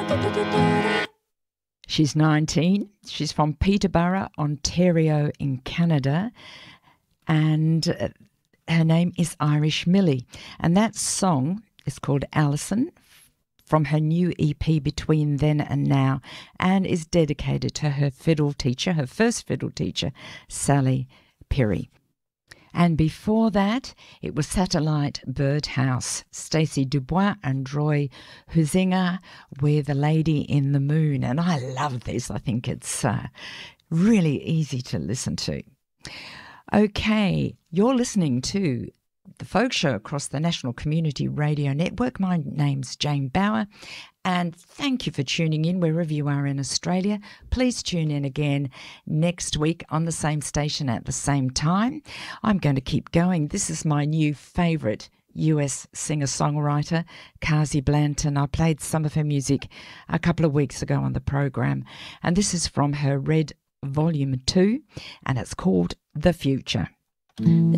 She's 19. She's from Peterborough, Ontario in Canada. And her name is Irish Millie. And that song is called Alison from her new EP Between Then and Now, and is dedicated to her fiddle teacher, her first fiddle teacher, Sally Perry. And before that, it was Satellite Birdhouse, Stacey Dubois and Roy Huizinga with A Lady in the Moon. And I love this. I think it's really easy to listen to. Okay, you're listening to The Folk Show across the National Community Radio Network. My name's Jane Bauer, and thank you for tuning in wherever you are in Australia. Please tune in again next week on the same station at the same time. I'm going to keep going. This is my new favourite US singer-songwriter, Kazi Blanton. I played some of her music a couple of weeks ago on the program, and this is from her Red Volume 2, and it's called The Future. The